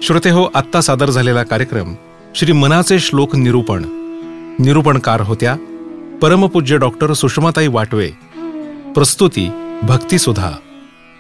श्रोतेहो, आत्ता सादर झालेला कार्यक्रम श्री मनाचे श्लोक निरूपणकार होत्या परमपूज्य डॉक्टर सुषमाताई वाटवे. प्रस्तुती भक्तिसुधा.